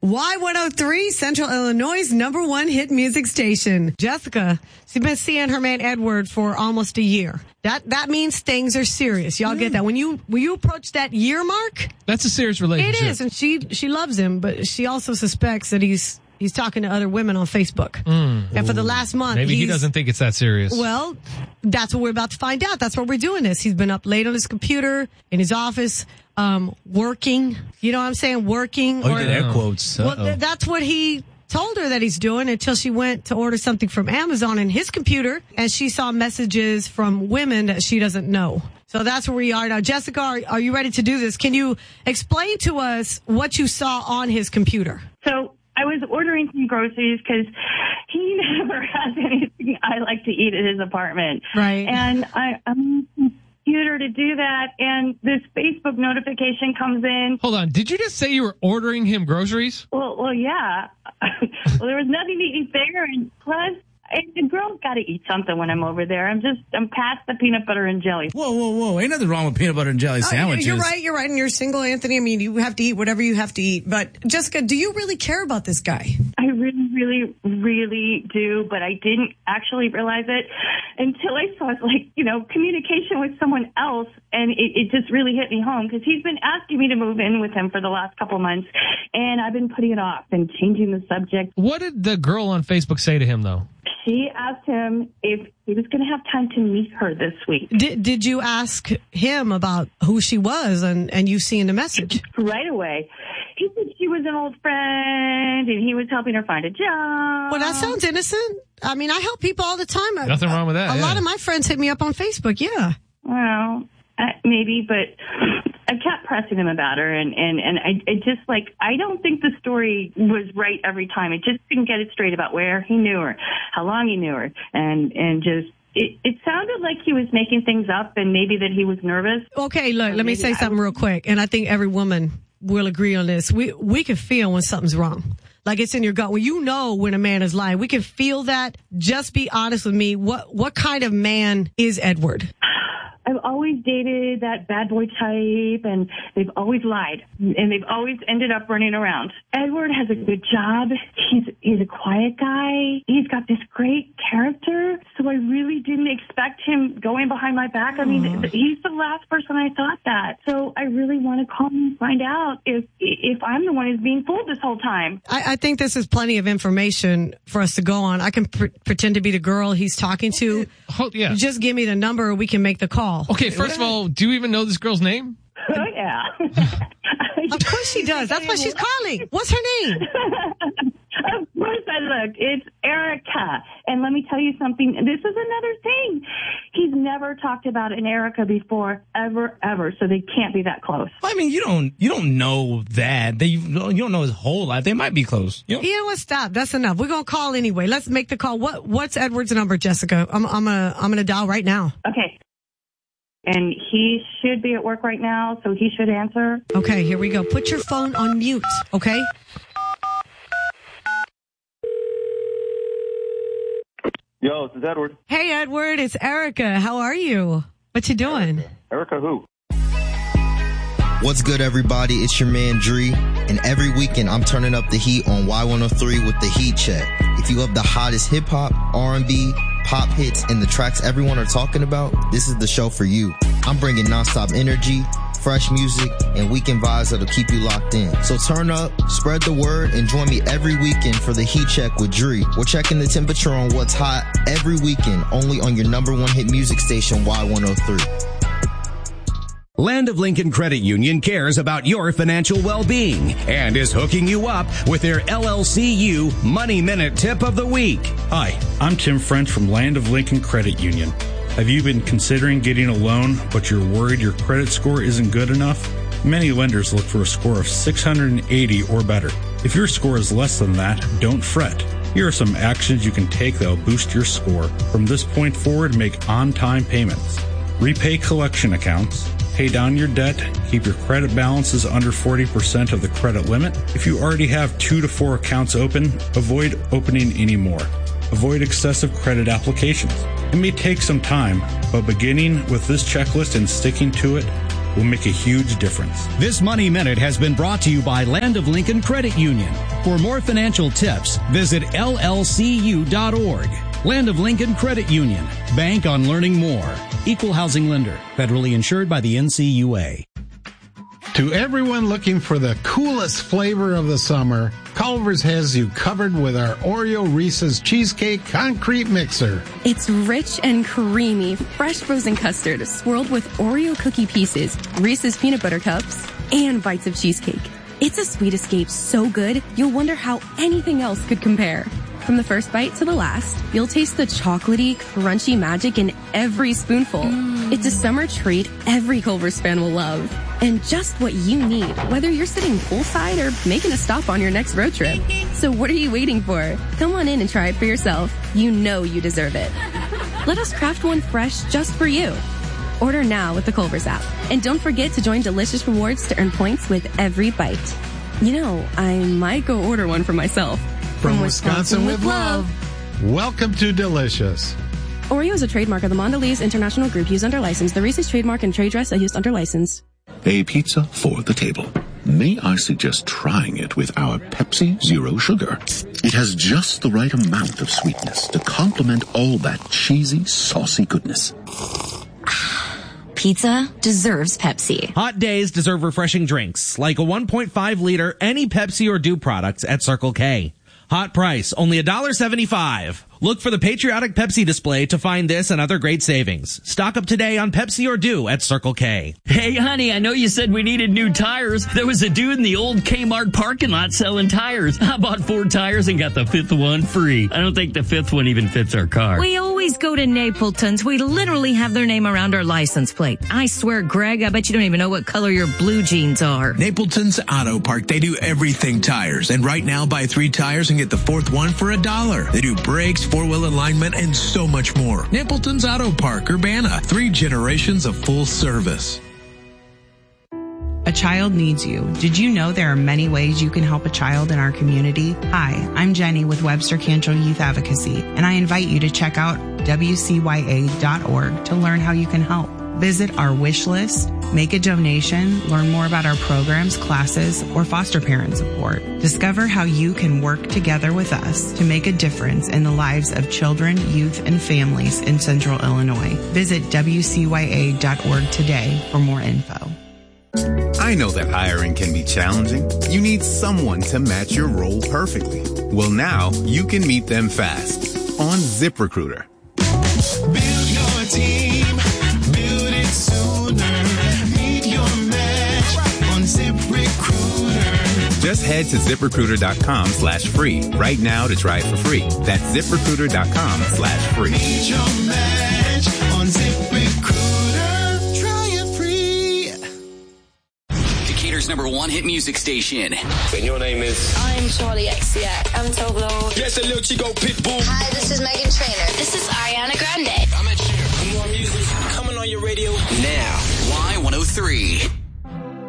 Y103, Central Illinois' #1 hit music station. Jessica, she's been seeing her man Edward for almost a year. That means things are serious. Y'all get that? When you approach that year mark, that's a serious relationship. It is, and she loves him, but she also suspects that he's talking to other women on Facebook. And for the last month, maybe he doesn't think it's that serious. Well, that's what we're about to find out. That's why we're doing this. He's been up late on his computer in his office, working. You know what I'm saying? Working. Oh, air quotes. Well, that's what he told her that he's doing until she went to order something from Amazon in his computer, and she saw messages from women that she doesn't know. So that's where we are now. Jessica, are you ready to do this? Can you explain to us what you saw on his computer? So I was ordering some groceries because he never has anything I like to eat at his apartment. Right. And I'm on the computer to do that, and this Facebook notification comes in. Hold on. Did you just say you were ordering him groceries? Well, yeah. Well, there was nothing to eat there, and plus, the girl's got to eat something when I'm over there. I'm past the peanut butter and jelly. Whoa. Ain't nothing wrong with peanut butter and jelly sandwiches. You're right. And you're single, Anthony. I mean, you have to eat whatever you have to eat. But, Jessica, do you really care about this guy? I really, really, really do, but I didn't actually realize it until I saw, communication with someone else, and it just really hit me home because he's been asking me to move in with him for the last couple months, and I've been putting it off and changing the subject. What did the girl on Facebook say to him, though? She asked him if he was going to have time to meet her this week. Did you ask him about who she was and you seeing the message? Right away. He said she was an old friend and he was helping her find a job. Well, that sounds innocent. I mean, I help people all the time. Nothing wrong with that. A lot of my friends hit me up on Facebook, yeah. Well, maybe, but I kept pressing him about her, and I just, I don't think the story was right every time. It just didn't get it straight about where he knew her, how long he knew her, and just, it sounded like he was making things up and maybe that he was nervous. Okay, look, let me say something real quick, and I think every woman will agree on this. We can feel when something's wrong. Like it's in your gut. When you know when a man is lying, we can feel that. Just be honest with me. What kind of man is Edward? I've always dated that bad boy type, and they've always lied, and they've always ended up running around. Edward has a good job. He's a quiet guy. He's got this great character, so I really didn't expect him going behind my back. I mean, he's the last person I thought that. So I really want to call him and find out if I'm the one who's being fooled this whole time. I think this is plenty of information for us to go on. I can pretend to be the girl he's talking to. Yeah. Just give me the number, we can make the call. Okay, first of all, do you even know this girl's name? Oh, yeah. Of course she does. That's why she's calling. What's her name? Of course I looked. It's Erica. And let me tell you something. This is another thing. He's never talked about an Erica before, ever. So they can't be that close. I mean, you don't know that. You don't know his whole life. They might be close. You know what? Stop. That's enough. We're going to call anyway. Let's make the call. What's Edward's number, Jessica? I'm going to dial right now. Okay. And he should be at work right now, so he should answer. Okay, here we go. Put your phone on mute, okay? Yo, this is Edward. Hey, Edward, it's Erica. How are you? What you doing? Erica who? What's good, everybody? It's your man, Dree. And every weekend, I'm turning up the heat on Y103 with the Heat Check. If you love the hottest hip-hop, R&B, pop hits, and the tracks everyone are talking about, this is the show for you. I'm bringing nonstop energy, fresh music, and weekend vibes that'll keep you locked in. So turn up, spread the word, and join me every weekend for the Heat Check with Dree. We're checking the temperature on what's hot every weekend, only on your #1 hit music station, Y103. Land of Lincoln Credit Union cares about your financial well-being and is hooking you up with their LLCU Money Minute Tip of the Week. Hi, I'm Tim French from Land of Lincoln Credit Union. Have you been considering getting a loan, but you're worried your credit score isn't good enough? Many lenders look for a score of 680 or better. If your score is less than that, don't fret. Here are some actions you can take that will boost your score. From this point forward, make on-time payments. Repay collection accounts. Pay down your debt. Keep your credit balances under 40% of the credit limit. If you already have 2 to 4 accounts open, avoid opening any more. Avoid excessive credit applications. It may take some time, but beginning with this checklist and sticking to it, will make a huge difference. This Money Minute has been brought to you by Land of Lincoln Credit Union. For more financial tips, visit llcu.org. Land of Lincoln Credit Union. Bank on learning more. Equal housing lender. Federally insured by the NCUA. To everyone looking for the coolest flavor of the summer, Culver's has you covered with our Oreo Reese's Cheesecake Concrete Mixer. It's rich and creamy, fresh frozen custard swirled with Oreo cookie pieces, Reese's peanut butter cups, and bites of cheesecake. It's a sweet escape so good, you'll wonder how anything else could compare. From the first bite to the last, you'll taste the chocolatey, crunchy magic in every spoonful. It's a summer treat every Culver's fan will love. And just what you need, whether you're sitting poolside or making a stop on your next road trip. So what are you waiting for? Come on in and try it for yourself. You know you deserve it. Let us craft one fresh just for you. Order now with the Culver's app. And don't forget to join Delicious Rewards to earn points with every bite. You know, I might go order one for myself. From Wisconsin with love. Welcome to Delicious. Oreo is a trademark of the Mondelez International Group used under license. The Reese's trademark and trade dress are used under license. A pizza for the table. May I suggest trying it with our Pepsi Zero Sugar? It has just the right amount of sweetness to complement all that cheesy, saucy goodness. Pizza deserves Pepsi. Hot days deserve refreshing drinks, like a 1.5 liter any Pepsi or Dew products at Circle K. Hot price, only $1.75. Look for the patriotic Pepsi display to find this and other great savings. Stock up today on Pepsi or Dew at Circle K. Hey, honey, I know you said we needed new tires. There was a dude in the old Kmart parking lot selling tires. I bought 4 tires and got the 5th one free. I don't think the 5th one even fits our car. We always go to Napleton's. We literally have their name around our license plate. I swear, Greg, I bet you don't even know what color your blue jeans are. Napleton's Auto Park. They do everything tires. And right now, buy 3 tires and get the 4th one for $1. They do brakes, 4-wheel alignment, and so much more. Napleton's Auto Park, Urbana. 3 generations of full service. A child needs you. Did you know there are many ways you can help a child in our community? Hi, I'm Jenny with Webster Cantrell Youth Advocacy, and I invite you to check out WCYA.org to learn how you can help. Visit our wish list, make a donation, learn more about our programs, classes, or foster parent support. Discover how you can work together with us to make a difference in the lives of children, youth, and families in Central Illinois. Visit WCYA.org today for more info. I know that hiring can be challenging. You need someone to match your role perfectly. Well, now you can meet them fast on ZipRecruiter. Build your team. Build it sooner. Meet your match on ZipRecruiter. Just head to ZipRecruiter.com/free right now to try it for free. That's ZipRecruiter.com/free. Meet your match on ZipRecruiter. Try it free. Decatur's #1 hit music station. And your name is? I'm Charlie XCX. I'm Toblo. Yes, a little Chico Pitbull. Hi, this is Megan